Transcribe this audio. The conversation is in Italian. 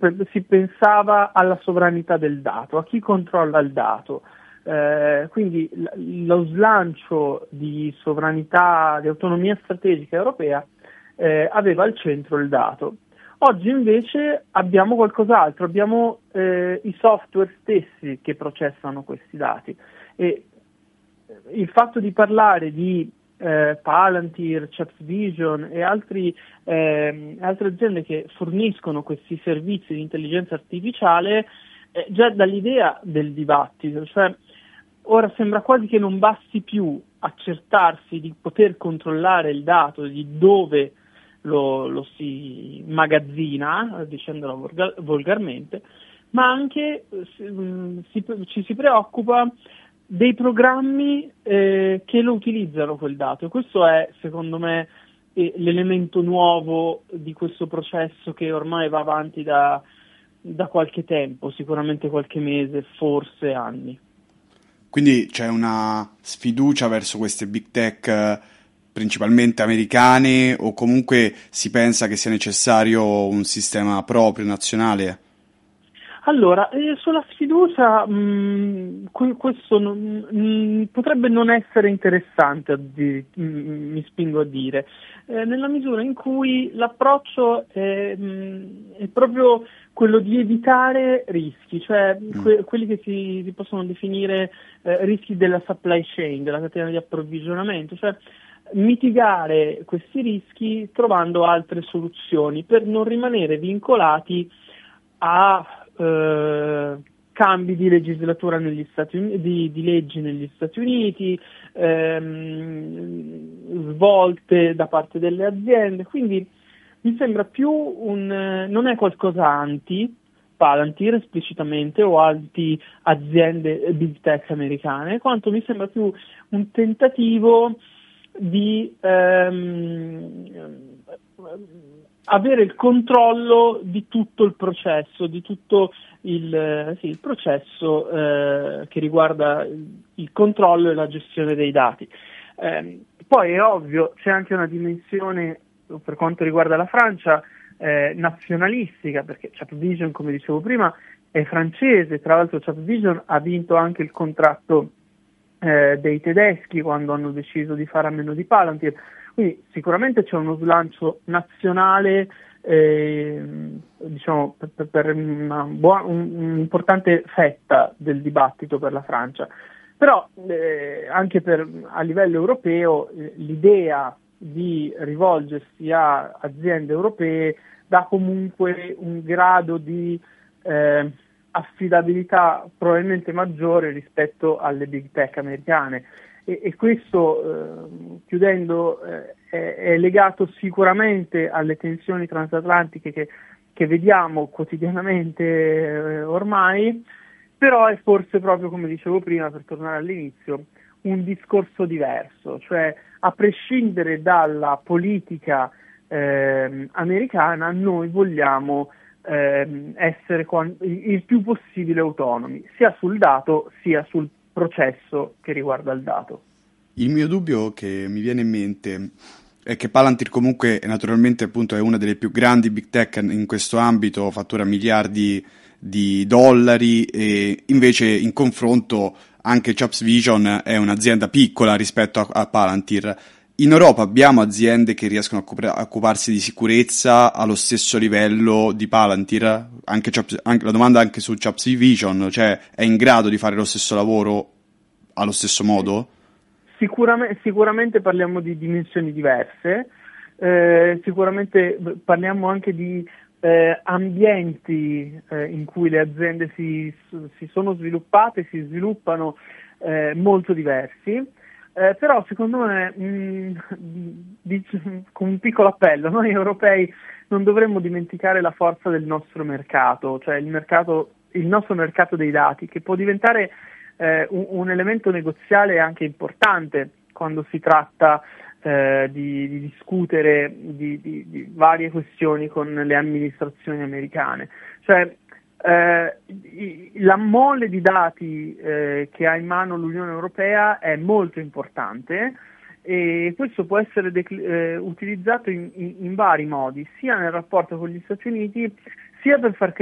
si pensava alla sovranità del dato, a chi controlla il dato. Quindi lo slancio di sovranità, di autonomia strategica europea aveva al centro il dato. Oggi invece abbiamo qualcos'altro, abbiamo i software stessi che processano questi dati, e il fatto di parlare di Palantir, ChatVision e altre aziende che forniscono questi servizi di intelligenza artificiale già dall'idea del dibattito, cioè ora sembra quasi che non basti più accertarsi di poter controllare il dato, di dove lo si magazzina, dicendolo volgarmente, ma anche ci si preoccupa dei programmi che lo utilizzano quel dato. E questo è, secondo me, l'elemento nuovo di questo processo che ormai va avanti da qualche tempo, sicuramente qualche mese, forse anni. Quindi c'è una sfiducia verso queste big tech principalmente americane, o comunque si pensa che sia necessario un sistema proprio nazionale? Allora, sulla sfiducia, questo potrebbe non essere interessante, mi spingo a dire, nella misura in cui l'approccio è proprio quello di evitare rischi, cioè quelli che si possono definire rischi della supply chain, della catena di approvvigionamento, cioè mitigare questi rischi trovando altre soluzioni per non rimanere vincolati a cambi di legislatura negli Stati Uniti, di leggi negli Stati Uniti, svolte da parte delle aziende. Quindi mi sembra più non è qualcosa anti Palantir esplicitamente o anti aziende big tech americane, quanto mi sembra più un tentativo di avere il controllo di tutto il processo, di tutto il processo che riguarda il controllo e la gestione dei dati. Poi è ovvio, c'è anche una dimensione, per quanto riguarda la Francia, nazionalistica, perché ChatVision, come dicevo prima, è francese. Tra l'altro ChatVision ha vinto anche il contratto dei tedeschi quando hanno deciso di fare a meno di Palantir. Quindi sicuramente c'è uno slancio nazionale, diciamo, per un'importante fetta del dibattito per la Francia. Però anche a livello europeo l'idea di rivolgersi a aziende europee dà comunque un grado di affidabilità probabilmente maggiore rispetto alle big tech americane. E questo, chiudendo, è legato sicuramente alle tensioni transatlantiche che vediamo quotidianamente ormai, però è forse proprio, come dicevo prima, per tornare all'inizio, un discorso diverso, cioè a prescindere dalla politica americana, noi vogliamo essere il più possibile autonomi, sia sul dato sia sul processo che riguarda il dato. Il mio dubbio che mi viene in mente è che Palantir comunque naturalmente appunto è una delle più grandi big tech in questo ambito, fattura miliardi di dollari, e invece in confronto anche ChapsVision è un'azienda piccola rispetto a Palantir. In Europa abbiamo aziende che riescono a occuparsi di sicurezza allo stesso livello di Palantir? La domanda anche su ChapsVision, cioè è in grado di fare lo stesso lavoro allo stesso modo? Sicuramente parliamo di dimensioni diverse, sicuramente parliamo anche di ambienti in cui le aziende si sono sviluppate, si sviluppano molto diversi. Però secondo me, con un piccolo appello, noi europei non dovremmo dimenticare la forza del nostro mercato, cioè il nostro mercato dei dati, che può diventare un elemento negoziale anche importante quando si tratta di discutere di varie questioni con le amministrazioni americane. Cioè, la mole di dati che ha in mano l'Unione Europea è molto importante, e questo può essere utilizzato in vari modi, sia nel rapporto con gli Stati Uniti, sia per far